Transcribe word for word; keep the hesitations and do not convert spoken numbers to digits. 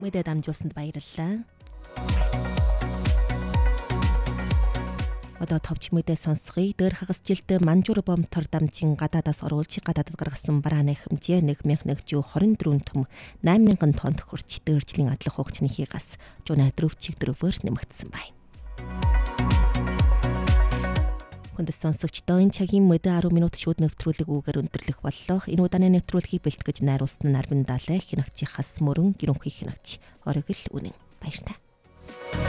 Мэдээ дамжуулсанд баярлалаа. Одоо товч мэдээ сонсгоё. Дээр хагас жилд Манжуур бомтор дамжин гадаадаас оруулж гадаадд гаргасан барааны хэмжээ нэг мянган хорин дөрвөн том найман мянган тонн хүрч дээржлийн адлах хугацааны хигас жуна дөрвчиг дөрвөөр нэмэгдсэн байна. Хүндэс сонсогчдоо энэ цагийн мэдээ арван минут шууд нэвтрүүлэг үгээр өндөрлөх боллоо. Энэ удааны нэвтрүүлгийг бэлтгэж найруулсан нь Арвин Далай, хинэгч Хас Мөрөн, ерөнхий хинэгч Оргил Үнэн. Баярлалаа.